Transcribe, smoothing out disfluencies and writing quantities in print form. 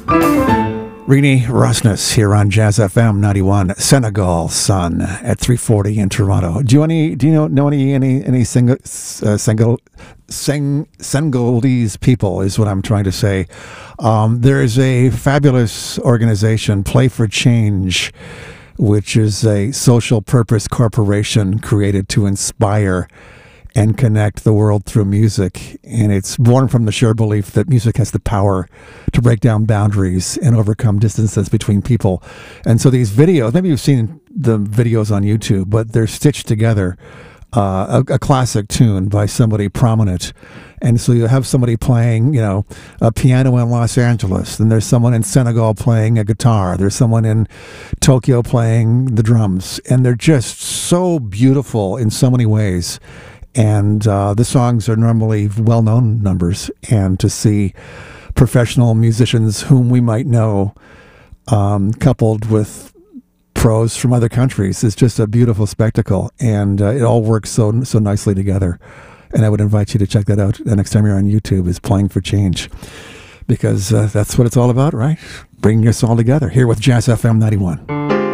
Rini Rosnes here on Jazz FM 91, Senegal Sun at 3:40 in Toronto. Do you know any Senegalese people? Is what I'm trying to say. There is a fabulous organization, Play for Change, which is a social purpose corporation created to inspire and connect the world through music. And it's born from the shared belief that music has the power to break down boundaries and overcome distances between people. And so these videos, maybe you've seen the videos on YouTube, but they're stitched together, a classic tune by somebody prominent. And so you have somebody playing, a piano in Los Angeles. Then there's someone in Senegal playing a guitar. There's someone in Tokyo playing the drums. And they're just so beautiful in so many ways. And the songs are normally well-known numbers, and to see professional musicians whom we might know coupled with pros from other countries is just a beautiful spectacle, and it all works so nicely together. And I would invite you to check that out the next time you're on YouTube, is Playing for Change, because that's what it's all about, right? Bringing us all together here with Jazz FM 91.